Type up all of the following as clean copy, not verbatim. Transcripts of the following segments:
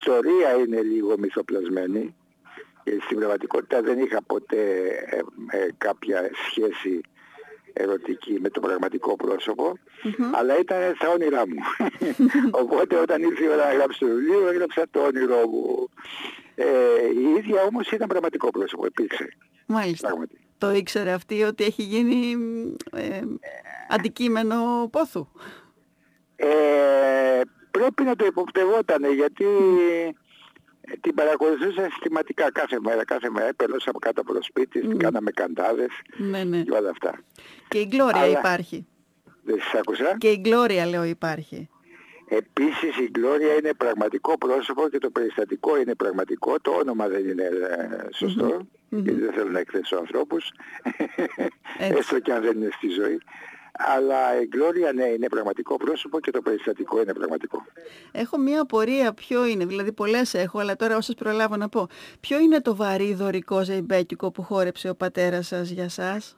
ιστορία είναι λίγο μυθοπλασμένη. Στην πραγματικότητα δεν είχα ποτέ κάποια σχέση ερωτική με το πραγματικό πρόσωπο, αλλά ήταν στα όνειρά μου. Οπότε όταν ήρθε η ώρα να γράψω το βιβλίο, έγραψα το όνειρό μου. Η ίδια όμως ήταν πραγματικό πρόσωπο, υπήρξε. Μάλιστα. Πράγματι. Το ήξερε αυτή ότι έχει γίνει αντικείμενο πόθου? Πρέπει να το υποπτευότανε, γιατί την παρακολουθούσα συστηματικά κάθε μέρα. Περνούσα κάτω από το σπίτι, κάναμε καντάδες και όλα αυτά. Και η Γκλώρια υπάρχει. Δεν σας άκουσα. Και η Γκλώρια, λέω, υπάρχει. Επίσης η Γκλώρια είναι πραγματικό πρόσωπο και το περιστατικό είναι πραγματικό. Το όνομα δεν είναι σωστό, γιατί δεν θέλω να εκθέσω ανθρώπους, έστω και αν δεν είναι στη ζωή. Αλλά η Γκλώρια, ναι, είναι πραγματικό πρόσωπο και το περιστατικό είναι πραγματικό. Έχω μία απορία, ποιο είναι, δηλαδή πολλές έχω, αλλά τώρα όσες προλάβω να πω. Ποιο είναι το βαρύ δωρικό ζεϊμπέκικο που χόρεψε ο πατέρας σας για σας?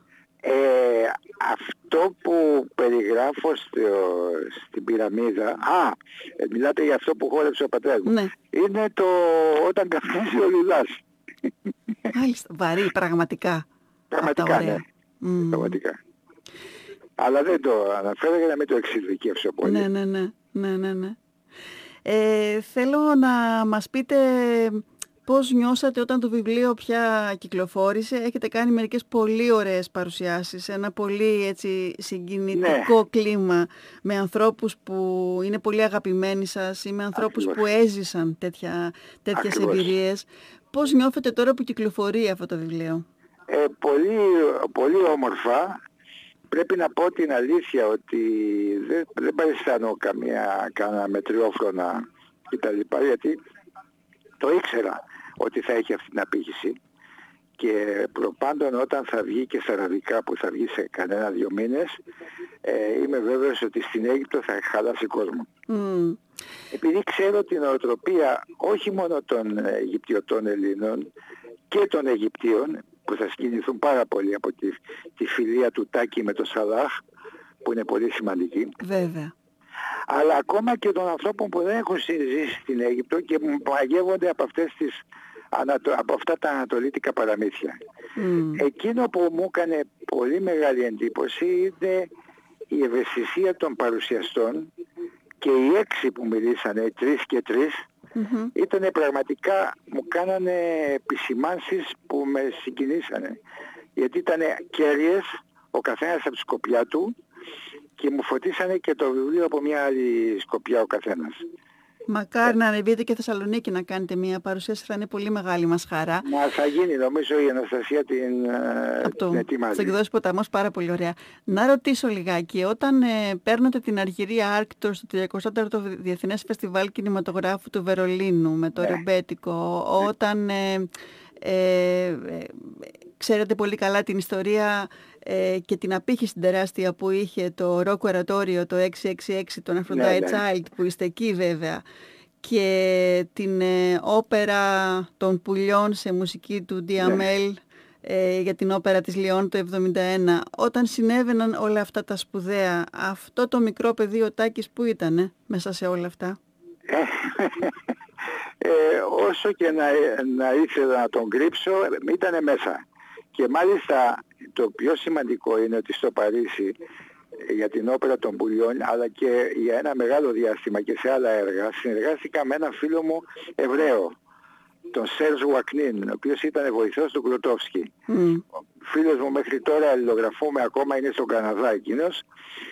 Αυτό που περιγράφω στην πυραμίδα, μιλάτε για αυτό που χόρεψε ο πατέρας μου, ναι. Είναι το όταν καπνίζει ο Λιλάς. Μάλιστα, βαρύ, πραγματικά. Πραγματικά, ναι. Πραγματικά. Αλλά δεν το αναφέρω για να μην το εξειδικεύσω πολύ. Ναι. Θέλω να μας πείτε πώς νιώσατε όταν το βιβλίο πια κυκλοφόρησε. Έχετε κάνει μερικές πολύ ωραίες παρουσιάσεις, ένα πολύ έτσι συγκινητικό κλίμα με ανθρώπους που είναι πολύ αγαπημένοι σας ή με ανθρώπους που έζησαν τέτοιες εμπειρίες. Πώς νιώθετε τώρα που κυκλοφορεί αυτό το βιβλίο? Πολύ, πολύ όμορφα. Πρέπει να πω την αλήθεια ότι δεν παριστάνω κανένα μετριόφρονα κτλ. Γιατί το ήξερα ότι θα έχει αυτή την απήχηση και προπάντων όταν θα βγει και στα αραβικά, που θα βγει σε κανένα 2 μήνες, είμαι βέβαιος ότι στην Αίγυπτο θα χαλάσει κόσμο. Επειδή ξέρω την νοοτροπία όχι μόνο των Αιγυπτιωτών Ελλήνων και των Αιγυπτίων, που θα σκηνηθούν πάρα πολύ από τη φιλία του Τάκη με τον Σαλάχ, που είναι πολύ σημαντική. Βέβαια. Αλλά ακόμα και των ανθρώπων που δεν έχουν ζήσει στην Αίγυπτο και μαγεύονται από αυτά τα ανατολίτικα παραμύθια. Εκείνο που μου έκανε πολύ μεγάλη εντύπωση είναι η ευαισθησία των παρουσιαστών και οι 6 που μιλήσανε, 3 και 3, ήτανε πραγματικά, μου κάνανε επισημάνσεις που με συγκινήσανε. Γιατί ήτανε κέρυες, ο καθένας από τη σκοπιά του, και μου φωτίσανε και το βιβλίο από μια άλλη σκοπιά ο καθένας. Μακάρι να ανεβείτε και Θεσσαλονίκη να κάνετε μια παρουσίαση, θα είναι πολύ μεγάλη μας χαρά. Μα θα γίνει, νομίζω η Αναστασία την ετοιμάζει. Θα εκδώσει Ποταμός, πάρα πολύ ωραία. Να ρωτήσω λιγάκι, όταν παίρνετε την αργυρία Άρκτορ στο 34ο Διεθνές Φεστιβάλ Κινηματογράφου του Βερολίνου με το ρεμπέτικο, όταν ξέρετε πολύ καλά την ιστορία και την απήχηση τεράστια που είχε το Rocco Oratorio, το 666, τον Aphrodite Child, που είστε εκεί βέβαια, και την όπερα των πουλιών σε μουσική του Διαμέλ για την όπερα της Λιόν το 1971. Όταν συνέβαιναν όλα αυτά τα σπουδαία, αυτό το μικρό παιδί ο Τάκης που ήτανε μέσα σε όλα αυτά? Όσο και να ήθελα να τον κρύψω, ήτανε μέσα. Και μάλιστα το πιο σημαντικό είναι ότι στο Παρίσι για την όπερα των πουλιών, αλλά και για ένα μεγάλο διάστημα και σε άλλα έργα, συνεργάστηκα με έναν φίλο μου Εβραίο, τον Σέρζ Ουακνίν, ο οποίος ήταν βοηθός του Κλωτόφσκι. Φίλος μου μέχρι τώρα, αλληλογραφούμε ακόμα, είναι στον Καναδά εκείνος.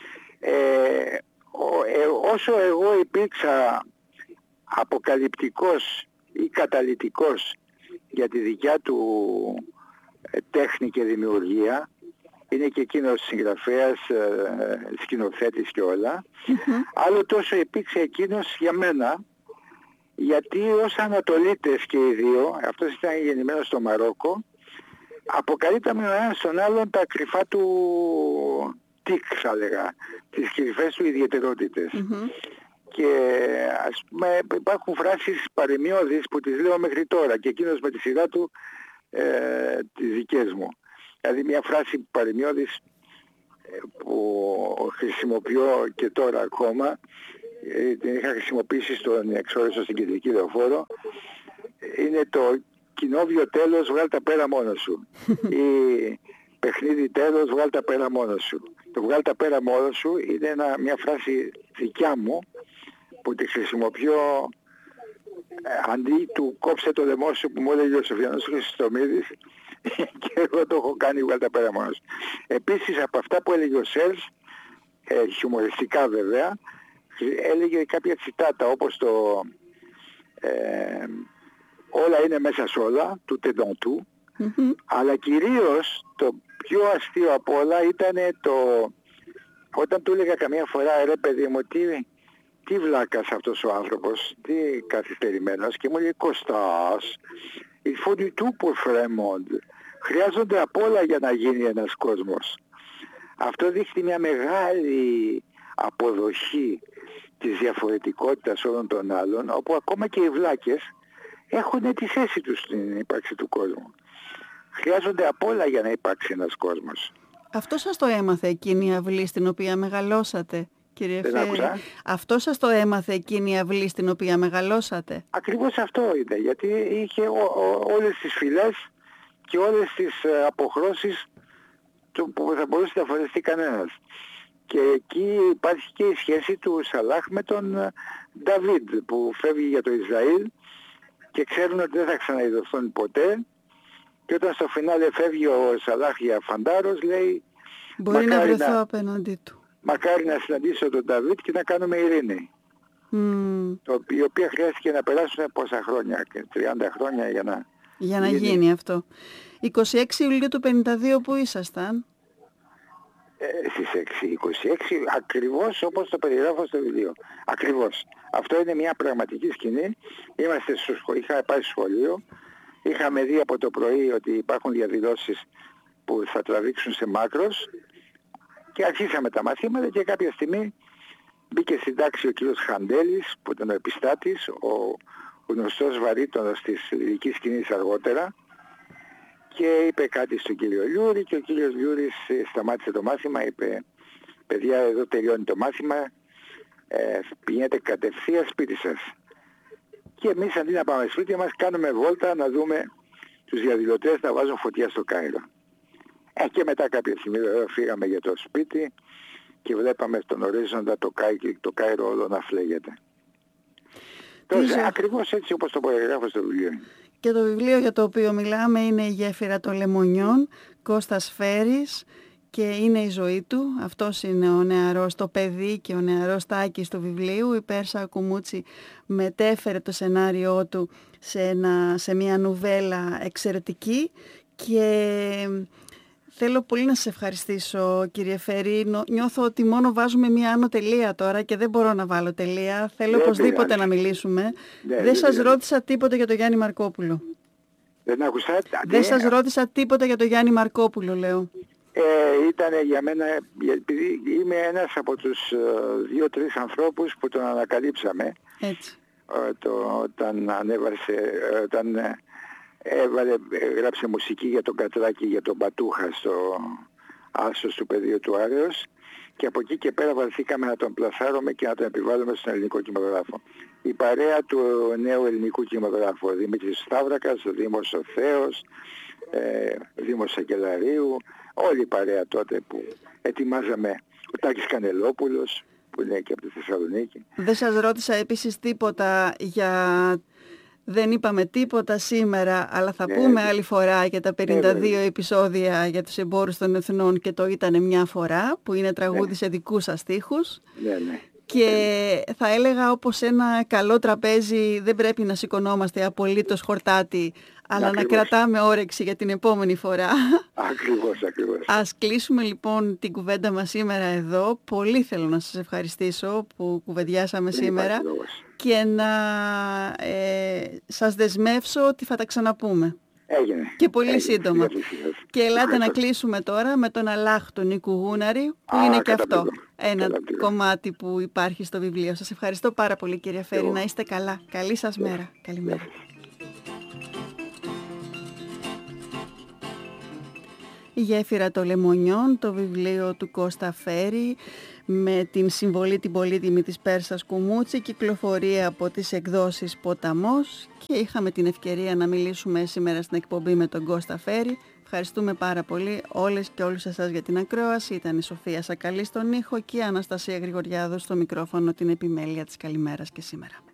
Όσο εγώ υπήρξα αποκαλυπτικός ή καταλυτικός για τη δικιά του τέχνη και δημιουργία, είναι και εκείνος συγγραφέας, σκηνοθέτης και όλα, άλλο τόσο υπήρξε εκείνος για μένα, γιατί ως Ανατολίτες και οι δύο, αυτός ήταν γεννημένος στο Μαρόκο, αποκαλύπταμε ο ένας στον άλλον τα κρυφά του τικ, θα λέγα, τις κρυφές του ιδιαιτερότητες. Και ας πούμε υπάρχουν φράσεις παροιμιώδεις που τις λέω μέχρι τώρα και εκείνος με τη σειρά του τις δικές μου. Δηλαδή μια φράση παροιμιώδης που χρησιμοποιώ και τώρα ακόμα την είχα χρησιμοποιήσει στον εξόριστο στην Κεντρική Λεωφόρο, είναι το κοινόβιο τέλος, βγάλ' τα πέρα μόνος σου. Ή παιχνίδι τέλος, βγάλ' τα πέρα μόνος σου. Το βγάλ' τα πέρα μόνος σου είναι μια φράση δικιά μου που τη χρησιμοποιώ αντί του κόψε το λαιμό σου που μου έλεγε ο Σοφιανός Χρυσοστομίδης, και εγώ το έχω κάνει, βγάλ' τα πέρα μόνος. Επίσης από αυτά που έλεγε ο Σέρς, χιουμοριστικά βέβαια, έλεγε κάποια τσιτάτα όπως το όλα είναι μέσα σ' όλα, του τεντοντού, αλλά κυρίως το πιο αστείο από όλα ήταν όταν του έλεγα καμιά φορά, ρε παιδί μου, τι βλάκας αυτός ο άνθρωπος, τι καθυστερημένος, και μου λέει, Κωστάς, il faut du tout pour faire un monde. Χρειάζονται απ' όλα για να γίνει ένας κόσμος. Αυτό δείχνει μια μεγάλη αποδοχή της διαφορετικότητας όλων των άλλων, όπου ακόμα και οι βλάκες έχουν τη θέση τους στην ύπαρξη του κόσμου. Χρειάζονται απ' όλα για να υπάρξει ένας κόσμος. Αυτό σας το έμαθε εκείνη η αυλή στην οποία μεγαλώσατε, κύριε Φέρη? Αυτό σας το έμαθε εκείνη η αυλή στην οποία μεγαλώσατε? Ακριβώς αυτό είναι, γιατί είχε όλες τις φυλές και όλες τις αποχρώσεις που θα μπορούσε να φανταστεί κανένας. Και εκεί υπάρχει και η σχέση του Σαλάχ με τον Νταβίδ που φεύγει για το Ισραήλ και ξέρουν ότι δεν θα ξαναειδωθούν ποτέ, και όταν στο φινάλε φεύγει ο Σαλάχ για φαντάρος, λέει μπορεί να βρεθώ απέναντί του. Μακάρι να συναντήσω τον Νταβίδ και να κάνουμε ειρήνη. Η οποία χρειάστηκε να περάσουν πόσα χρόνια, 30 χρόνια για να γίνει αυτό. 26 Ιουλίου του 52 που ήσασταν? Στις 26, ακριβώς όπως το περιγράφω στο βιβλίο. Ακριβώς. Αυτό είναι μια πραγματική σκηνή. Είχα πάει στο σχολείο, είχαμε δει από το πρωί ότι υπάρχουν διαδηλώσεις που θα τραβήξουν σε μάκρος και αρχίσαμε τα μαθήματα, και κάποια στιγμή μπήκε στην τάξη ο κύριος Χαντέλης που ήταν ο επιστάτης, ο γνωστός βαρύτονος της λυρικής σκηνής αργότερα, και είπε κάτι στον κύριο Λιούρη, και ο κύριος Λιούρης σταμάτησε το μάθημα, είπε παιδιά, εδώ τελειώνει το μάθημα, πηγαίνετε κατευθείαν σπίτι σας. Και εμείς αντί να πάμε σπίτι μας κάνουμε βόλτα να δούμε τους διαδηλωτές να βάζουν φωτιά στο Κάιρο. Και μετά κάποια στιγμή φύγαμε για το σπίτι και βλέπαμε στον ορίζοντα το Κάιρο όλο να φλέγεται. Ακριβώς έτσι όπως το περιγράφω στο βιβλίο. Και το βιβλίο για το οποίο μιλάμε είναι «Η γέφυρα των Λεμονιών», Κώστας Φέρης, και είναι η ζωή του. Αυτός είναι ο νεαρός, το παιδί και ο νεαρός Τάκης του βιβλίου. Η Πέρσα Κουμούτσι μετέφερε το σενάριό του σε μια νουβέλα εξαιρετική, και θέλω πολύ να σας ευχαριστήσω, κύριε Φέρη. Νιώθω ότι μόνο βάζουμε μία άνω τελεία τώρα και δεν μπορώ να βάλω τελεία. Θέλω οπωσδήποτε να μιλήσουμε. Δεν σας ρώτησα τίποτα για τον Γιάννη Μαρκόπουλο. Δεν άκουσα. Δεν σας ρώτησα τίποτα για τον Γιάννη Μαρκόπουλο, λέω. Ήταν για μένα, επειδή είμαι ένας από τους 2-3 ανθρώπους που τον ανακαλύψαμε. Έτσι. Όταν γράψε μουσική για τον Κατράκη, για τον Πατούχα στο άσος του πεδίου του Άρεος, και από εκεί και πέρα βαλθήκαμε να τον πλασάρουμε και να τον επιβάλλουμε στον ελληνικό κινηματογράφο. Η παρέα του νέου ελληνικού κινηματογράφου, ο Δημήτρης Σταύρακας, ο Δήμος ο Θέος, Δήμος Σακελαρίου, όλη η παρέα τότε που ετοιμάζαμε, ο Τάκης Κανελόπουλος που είναι και από τη Θεσσαλονίκη. Δεν σας ρώτησα επίσης τίποτα δεν είπαμε τίποτα σήμερα, αλλά θα πούμε άλλη φορά για τα 52 επεισόδια για τους εμπόρους των εθνών, και το ήταν μια φορά, που είναι τραγούδι σε δικούς σας στίχους. Και θα έλεγα, όπως ένα καλό τραπέζι δεν πρέπει να σηκωνόμαστε απολύτως χορτάτη, αλλά να κρατάμε όρεξη για την επόμενη φορά. Ακριβώς. Ας κλείσουμε λοιπόν την κουβέντα μας σήμερα εδώ. Πολύ θέλω να σας ευχαριστήσω που κουβεντιάσαμε σήμερα και να σας δεσμεύσω ότι θα τα ξαναπούμε. Έγινε. Και πολύ σύντομα. Και ελάτε να κλείσουμε τώρα με τον Αλάχ του Νίκου Γούναρη, που είναι και αυτό ένα κομμάτι που υπάρχει στο βιβλίο. Σας ευχαριστώ πάρα πολύ, κύριε Φέρη. Να είστε καλά. Καλή σας μέρα. Καλημέρα. Η γέφυρα των Λεμονιών, το βιβλίο του Κώστα Φέρη, με την συμβολή την πολύτιμη της Πέρσας Κουμούτση, κυκλοφορία από τις εκδόσεις Ποταμός, και είχαμε την ευκαιρία να μιλήσουμε σήμερα στην εκπομπή με τον Κώστα Φέρη. Ευχαριστούμε πάρα πολύ όλες και όλους εσάς για την ακρόαση. Ήταν η Σοφία Σακαλή στον ήχο και η Αναστασία Γρηγοριάδου στο μικρόφωνο, την επιμέλεια της καλημέρας και σήμερα.